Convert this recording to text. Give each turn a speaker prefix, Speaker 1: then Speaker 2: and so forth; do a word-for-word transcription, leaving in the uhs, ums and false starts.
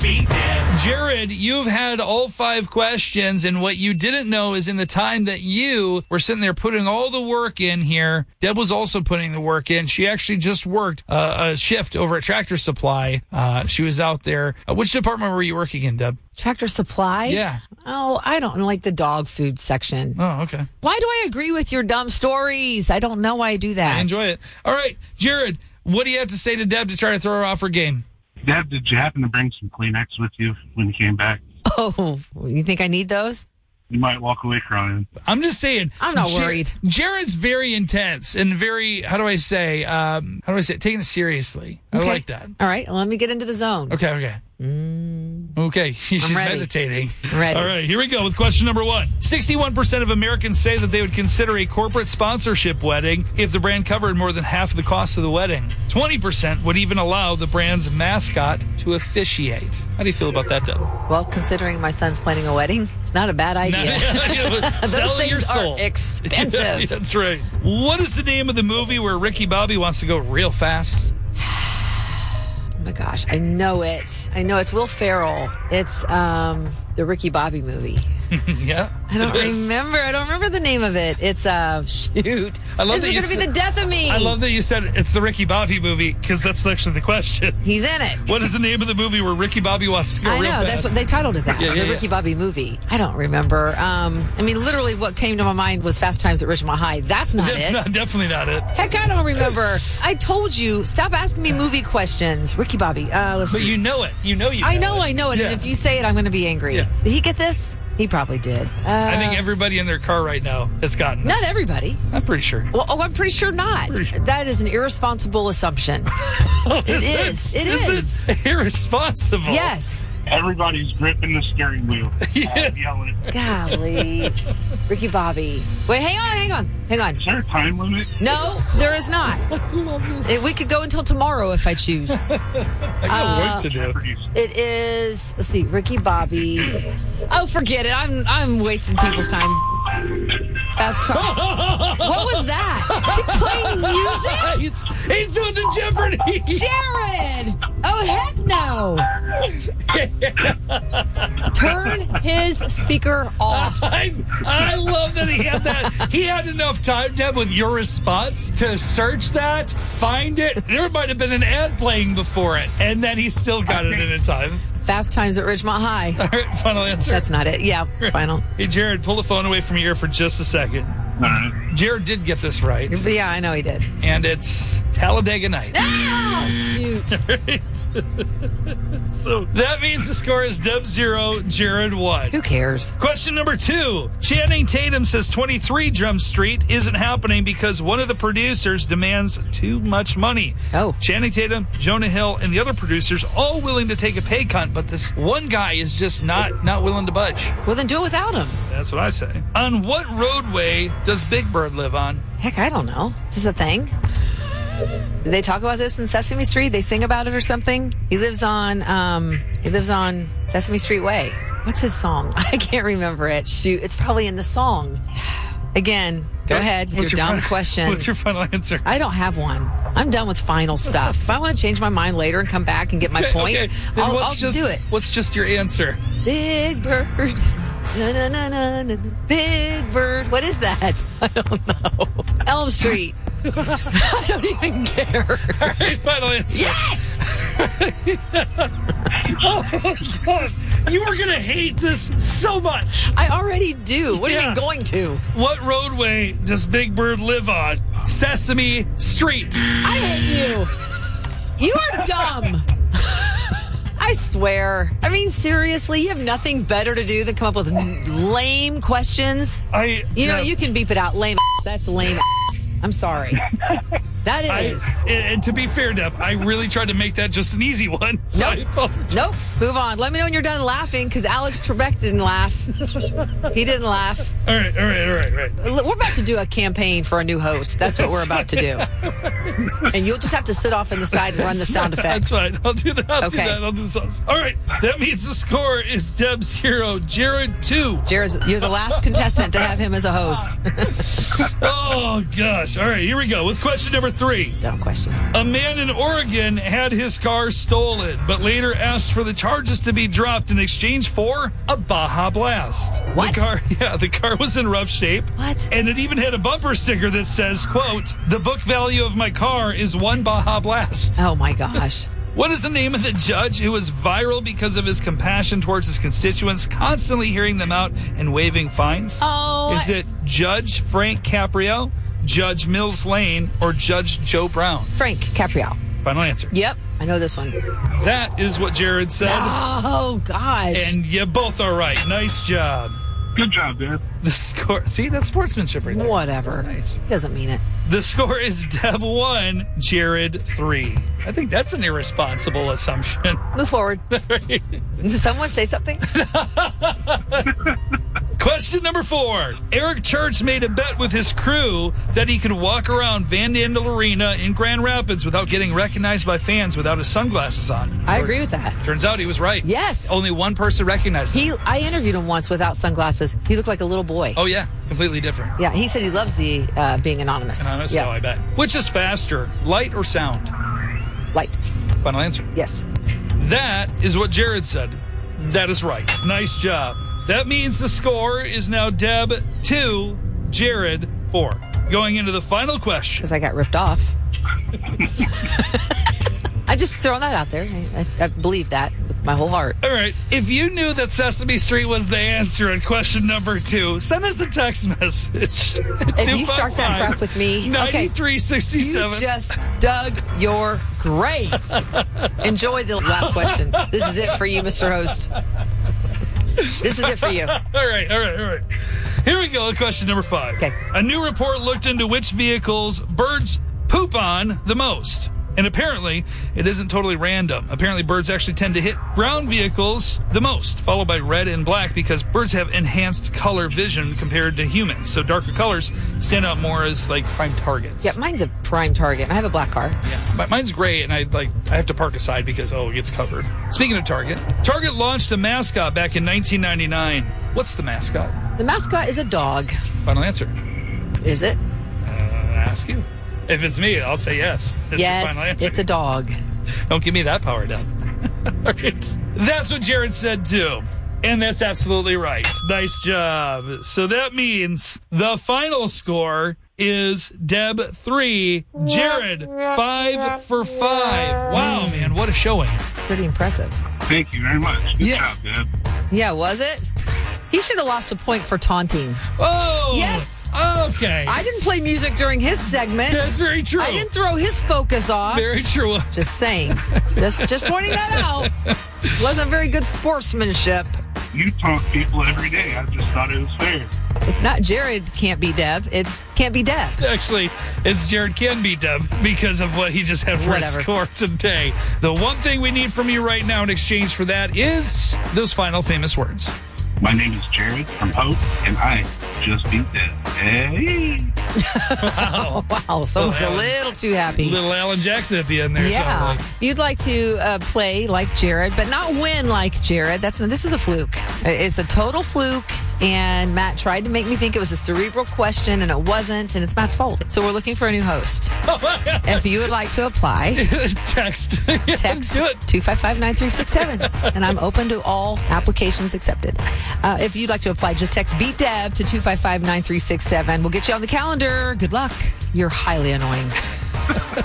Speaker 1: beat Deb.
Speaker 2: Jared, you've had all five questions, and what you didn't know is in the time that you were sitting there putting all the work in here, Deb was also putting the work in. She actually just worked uh, a shift over at Tractor Supply. Uh, she was out there. Uh, which department were you working in, Deb?
Speaker 3: Tractor Supply?
Speaker 2: Yeah.
Speaker 3: Oh, I don't like the dog food section.
Speaker 2: Oh, okay.
Speaker 3: Why do I agree with your dumb stories? I don't know why I do that.
Speaker 2: I enjoy it. All right, Jared, what do you have to say to Deb to try to throw her off her game?
Speaker 4: Deb, did you happen to bring some Kleenex with you when you came back?
Speaker 3: Oh, you think I need those?
Speaker 4: You might walk away crying.
Speaker 2: I'm just saying.
Speaker 3: I'm not
Speaker 2: Jar-
Speaker 3: worried.
Speaker 2: Jared's very intense and very, how do I say, um, how do I say it? Taking it seriously. I
Speaker 3: Okay.
Speaker 2: like that.
Speaker 3: All right, let me get into the zone.
Speaker 2: Okay, okay.
Speaker 3: Mm,
Speaker 2: Okay, she's
Speaker 3: ready.
Speaker 2: meditating.
Speaker 3: I'm ready.
Speaker 2: All right, here we go with question number one. sixty-one percent of Americans say that they would consider a corporate sponsorship wedding if the brand covered more than half of the cost of the wedding. twenty percent would even allow the brand's mascot to officiate. How do you feel about that, Deb?
Speaker 3: Well, considering my son's planning a wedding, it's not a bad idea. Those
Speaker 2: Selling
Speaker 3: things
Speaker 2: your soul.
Speaker 3: are expensive.
Speaker 2: Yeah, that's right. What is the name of the movie where Ricky Bobby wants to go real fast?
Speaker 3: Oh my gosh, I know it. I know it's Will Ferrell. It's um the Ricky Bobby movie.
Speaker 2: Yeah.
Speaker 3: I don't
Speaker 2: it is.
Speaker 3: remember. I don't remember the name of it. It's uh shoot.
Speaker 2: I love
Speaker 3: this
Speaker 2: that you
Speaker 3: is going to be
Speaker 2: said-
Speaker 3: the death of me.
Speaker 2: I love that you said it's the Ricky Bobby movie because that's actually the question.
Speaker 3: He's in it.
Speaker 2: What is the name of the movie where Ricky Bobby wants to go
Speaker 3: I
Speaker 2: real
Speaker 3: know.
Speaker 2: fast?
Speaker 3: That's what they titled it that.
Speaker 2: Yeah, yeah,
Speaker 3: the
Speaker 2: yeah.
Speaker 3: Ricky Bobby movie. I don't remember. Um, I mean, literally what came to my mind was Fast Times at Ridgemont High. That's not
Speaker 2: That's
Speaker 3: it.
Speaker 2: not, definitely not it.
Speaker 3: Heck, I don't remember. I told you, stop asking me movie questions. Ricky Bobby. Uh, let's
Speaker 2: But
Speaker 3: see.
Speaker 2: you know it. You know you know
Speaker 3: I know,
Speaker 2: it.
Speaker 3: I know it.
Speaker 2: Yeah.
Speaker 3: And if you say it, I'm going to be angry.
Speaker 2: Yeah.
Speaker 3: Did he get this? He probably did. Uh,
Speaker 2: I think everybody in their car right now has gotten this.
Speaker 3: Not everybody.
Speaker 2: I'm pretty sure.
Speaker 3: Well, oh, I'm pretty sure not.
Speaker 2: Pretty sure.
Speaker 3: That is an irresponsible assumption. It is. It is.
Speaker 2: It irresponsible.
Speaker 3: Yes.
Speaker 4: Everybody's gripping the steering wheel.
Speaker 2: Yeah.
Speaker 4: All yelling.
Speaker 3: Golly. Ricky Bobby. Wait, hang on, hang on, hang on.
Speaker 4: Is there a time limit?
Speaker 3: No, there is not.
Speaker 2: I love this.
Speaker 3: It- we could go until tomorrow if I choose.
Speaker 2: I got work to do.
Speaker 4: Producer.
Speaker 3: It is, let's see, Ricky Bobby. Oh, forget it. I'm I'm wasting people's time. Fast car. What was that? Is he playing music?
Speaker 2: He's, he's doing the Jeopardy.
Speaker 3: Jared! Oh, heck no! Turn his speaker off.
Speaker 2: I, I love that he had that. He had enough time, Deb, with your response to search that, find it. There might have been an ad playing before it, and then he still got it in a time.
Speaker 3: Fast Times at Ridgemont High.
Speaker 2: All right, final answer.
Speaker 3: That's not it. Yeah, final.
Speaker 2: Hey, Jared, pull the phone away from your ear for just a second.
Speaker 4: All right.
Speaker 2: Jared did get this right,
Speaker 3: But yeah, I know he did.
Speaker 2: and it's Talladega Nights.
Speaker 3: Oh, shoot.
Speaker 2: Right. So that means the score is Deb zero, Jared one.
Speaker 3: Who cares?
Speaker 2: Question number two. Channing Tatum says twenty-three Jump Street isn't happening because one of the producers demands too much money.
Speaker 3: Oh.
Speaker 2: Channing Tatum, Jonah Hill, and the other producers all willing to take a pay cut, but this one guy is just not not willing to budge.
Speaker 3: Well, then do it without him.
Speaker 2: That's what I say. On what roadway does Big Bird live on?
Speaker 3: Heck, I don't know. Is this a thing? Did they talk about this in Sesame Street? They sing about it or something? He lives on, um, he lives on Sesame Street Way. What's his song? I can't remember it. Shoot, it's probably in the song. Again, go
Speaker 2: Okay.
Speaker 3: ahead with
Speaker 2: What's
Speaker 3: your, dumb
Speaker 2: final-
Speaker 3: question.
Speaker 2: What's your final answer?
Speaker 3: I don't have one. I'm done with final stuff. If I want to change my mind later and come back and get my
Speaker 2: Okay,
Speaker 3: point,
Speaker 2: okay. Then
Speaker 3: I'll,
Speaker 2: what's
Speaker 3: I'll
Speaker 2: just,
Speaker 3: do it.
Speaker 2: What's just your answer?
Speaker 3: Big Bird. Na, na, na, na, na, na. Big Bird. What is that? I don't know. Elm Street. I don't even care.
Speaker 2: All right, final answer.
Speaker 3: Yes!
Speaker 2: Oh, God. You are going to hate this so much.
Speaker 3: I already do. What do you
Speaker 2: Yeah.
Speaker 3: mean going to?
Speaker 2: What roadway does Big Bird live on? Sesame Street.
Speaker 3: I hate you. You are dumb. I swear. I mean, seriously, you have nothing better to do than come up with lame questions.
Speaker 2: I.
Speaker 3: You know,
Speaker 2: Deb,
Speaker 3: you can beep it out. Lame ass. That's lame ass. I'm sorry. That
Speaker 2: I,
Speaker 3: is.
Speaker 2: and, and to be fair, Deb, I really tried to make that just an easy one. So I
Speaker 3: Nope.
Speaker 2: apologize.
Speaker 3: Nope. Move on. Let me know when you're done laughing because Alex Trebek didn't laugh. He didn't laugh.
Speaker 2: All right, all right, all right, all right.
Speaker 3: We're about to do a campaign for a new host. That's what we're about to do. And you'll just have to sit off in the side and run the sound effects.
Speaker 2: That's fine. I'll do that. I'll
Speaker 3: Okay.
Speaker 2: do that. I'll do the sound. All right. That means the score is Deb zero, Jared two.
Speaker 3: Jared's, you're the last contestant to have him as a host.
Speaker 2: Oh, gosh. All right, here we go with question number three.
Speaker 3: Dumb question.
Speaker 2: A man in Oregon had his car stolen, but later asked for the charges to be dropped in exchange for a Baja Blast.
Speaker 3: What?
Speaker 2: The car, yeah, the car was in rough shape.
Speaker 3: What?
Speaker 2: And it even had a bumper sticker that says, quote, "The book value of my car is one Baja Blast."
Speaker 3: Oh, my gosh.
Speaker 2: What is the name of the judge who was viral because of his compassion towards his constituents, constantly hearing them out and waiving fines?
Speaker 3: Oh.
Speaker 2: Is it Judge Frank Caprio, Judge Mills Lane, or Judge Joe Brown?
Speaker 3: Frank Caprio.
Speaker 2: Final answer.
Speaker 3: Yep. I know this one.
Speaker 2: That is what Jared said.
Speaker 3: Oh, gosh.
Speaker 2: And you both are right. Nice job.
Speaker 4: Good job, Dad.
Speaker 2: The score. See, that's sportsmanship right there.
Speaker 3: Whatever.
Speaker 2: Nice.
Speaker 3: Doesn't mean it.
Speaker 2: The score is Deb one, Jared three. I think that's an irresponsible assumption.
Speaker 3: Move forward. Did someone say something?
Speaker 2: Question number four. Eric Church made a bet with his crew that he could walk around Van Andel Arena in Grand Rapids without getting recognized by fans without his sunglasses on.
Speaker 3: I agree with that.
Speaker 2: Turns out he was right.
Speaker 3: Yes.
Speaker 2: Only one person recognized him.
Speaker 3: He, I interviewed him once without sunglasses. He looked like a little boy.
Speaker 2: Oh, yeah. Completely different.
Speaker 3: Yeah, he said he loves the uh, being anonymous.
Speaker 2: Anonymous?
Speaker 3: Yeah.
Speaker 2: Oh, I bet. Which is faster, light or sound?
Speaker 3: Light.
Speaker 2: Final answer.
Speaker 3: Yes.
Speaker 2: That is what Jared said. That is right. Nice job. That means the score is now Deb two, Jared four. Going into the final question.
Speaker 3: Because I got ripped off. I just throwing that out there. I, I, I believe that with my whole heart.
Speaker 2: All right. If you knew that Sesame Street was the answer in question number two, send us a text message.
Speaker 3: If you start that crap with me, okay.
Speaker 2: ninety-three sixty-seven.
Speaker 3: You just dug your grave. Enjoy the last question. This is it for you, Mister Host. This is it for you.
Speaker 2: All right, all right, all right. Here we go. Question number five.
Speaker 3: Okay.
Speaker 2: A new report looked into which vehicles birds poop on the most. And apparently, it isn't totally random. Apparently, birds actually tend to hit brown vehicles the most, followed by red and black, because birds have enhanced color vision compared to humans. So darker colors stand out more as, like, prime targets.
Speaker 3: Yeah, mine's a prime target. I have a black car.
Speaker 2: Yeah, but mine's gray, and I like I have to park aside because, oh, it gets covered. Speaking of Target, Target launched a mascot back in nineteen ninety-nine. What's the mascot?
Speaker 3: The mascot is a dog.
Speaker 2: Final answer.
Speaker 3: Is it?
Speaker 2: Uh, ask you. If it's me, I'll say yes. That's your final
Speaker 3: Yes,
Speaker 2: answer.
Speaker 3: it's a dog.
Speaker 2: Don't give me that power down. All right. That's what Jared said too. And that's absolutely right. Nice job. So that means the final score is Deb three, Jared five for five. Wow, man, what a showing.
Speaker 3: Pretty impressive.
Speaker 4: Thank you very much. Good
Speaker 2: Yeah.
Speaker 4: job, Dad.
Speaker 3: Yeah, was it? He should have lost a point for taunting.
Speaker 2: Oh!
Speaker 3: Yes.
Speaker 2: Okay.
Speaker 3: I didn't play music during his segment.
Speaker 2: That's very true.
Speaker 3: I didn't throw his focus off.
Speaker 2: Very true.
Speaker 3: Just saying. Just just pointing that out. Wasn't very good sportsmanship.
Speaker 4: You taunt people every day. I just thought it was fair.
Speaker 3: It's not Jared can't be Deb. It's can't be Deb.
Speaker 2: Actually, it's Jared can beat Deb because of what he just had for
Speaker 3: Whatever.
Speaker 2: his score today. The one thing we need from you right now in exchange for that is those final famous words.
Speaker 4: My name is Jared from Hope, and I just beat Deb. Hey.
Speaker 3: Oh, wow. Someone's a
Speaker 2: Alan.
Speaker 3: little too happy.
Speaker 2: Little Alan Jackson at the end there.
Speaker 3: Yeah.
Speaker 2: sounded like.
Speaker 3: You'd like to uh, play like Jared, but not win like Jared. That's This is a fluke. It's a total fluke. And Matt tried to make me think it was a cerebral question, and it wasn't, and it's Matt's fault. So we're looking for a new host. If you would like to apply,
Speaker 2: Text.
Speaker 3: text
Speaker 2: Do it.
Speaker 3: two five five, nine three six seven. And I'm open to all applications accepted. Uh, if you'd like to apply, just text Beat Deb to two five five, nine three six seven. We'll get you on the calendar. Good luck. You're highly annoying.